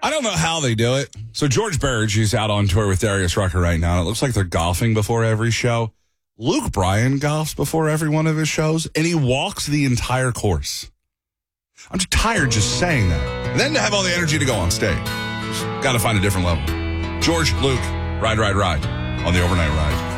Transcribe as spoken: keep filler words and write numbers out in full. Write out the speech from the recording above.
I don't know how they do it. So George Burge, he's out on tour with Darius Rucker right now. And it looks like they're golfing before every show. Luke Bryan golfs before every one of his shows, and he walks the entire course. I'm just tired just saying that. And then to have all the energy to go on stage. Got to find a different level. George, Luke, ride, ride, ride on the Overnight Ride.